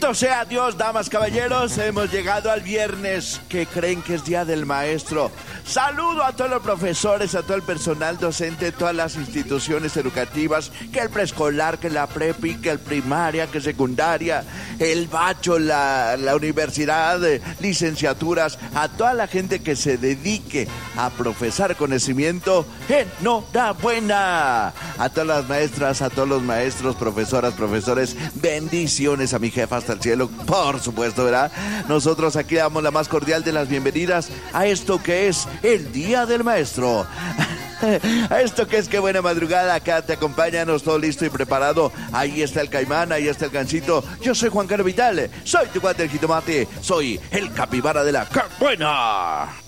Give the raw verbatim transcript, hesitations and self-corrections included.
Bendito sea Dios, damas, caballeros. Hemos llegado al viernes que creen que es Día del Maestro. Saludo a todos los profesores, a todo el personal docente de todas las instituciones educativas, que el preescolar, que la prepi, que el primaria, que secundaria, el bacho, la, la universidad, eh, licenciaturas, a toda la gente que se dedique a profesar conocimiento. ¡Enhorabuena! A todas las maestras, a todos los maestros, profesoras, profesores, bendiciones a mi jefa hasta el cielo, por supuesto, ¿verdad? Nosotros aquí damos la más cordial de las bienvenidas a esto que es el Día del Maestro. A esto que es Qué Buena Madrugada. Acá te acompañanos, todo listo y preparado. Ahí está el Caimán, ahí está el Gansito. Yo soy Juan Carlos Vital, soy tu cuate el jitomate, soy el capibara de la Qué Buena.